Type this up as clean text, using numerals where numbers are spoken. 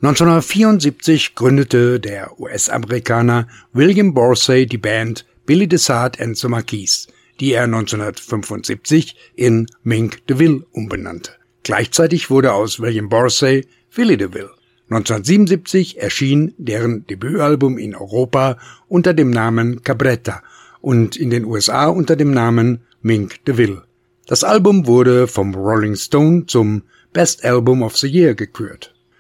1974 gründete der US-Amerikaner William Borsey die Band Billy DeSart and the Marquis, die er 1975 in Mink DeVille umbenannte. Gleichzeitig wurde aus William Borsey Philly DeVille. 1977 erschien deren Debütalbum in Europa unter dem Namen Cabretta und in den USA unter dem Namen Mink DeVille. Das Album wurde vom Rolling Stone zum Best Album of the Year gekürt.